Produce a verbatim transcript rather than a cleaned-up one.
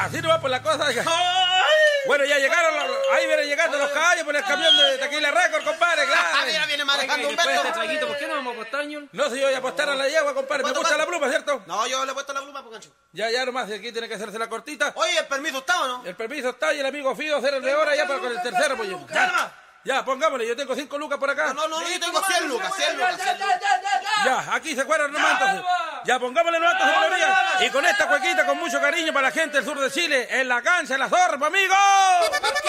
Así no va por la cosa. Bueno, ya llegaron, los, ahí vienen llegando los caballos por el camión de Tequila Record, compadre, claro. Ah, mira, viene manejando Oiga, y después de Humberto. este traguito, ¿por qué no vamos a apostar, ñol? No sé, yo voy a apostar a la yegua, compadre. Me gusta la pluma, ¿cierto? No, yo le he puesto la pluma, por gancho. Ya, ya nomás, aquí tiene que hacerse la cortita. Oye, ¿el permiso está o no? El permiso está y el amigo Fido hacer el de hora ya para con el tercero, pues. Ya, ya, pongámosle, yo tengo cinco lucas por acá. No, no, no, yo tengo cien lucas, cien lucas, cien lucas. Ya, aquí se fueron nomás entonces. Ya, pongámosle nomás entonces, señoría. Y con esta cuequita, con mucho cariño para la gente del sur de Chile, en la cancha, en la zorra, amigo.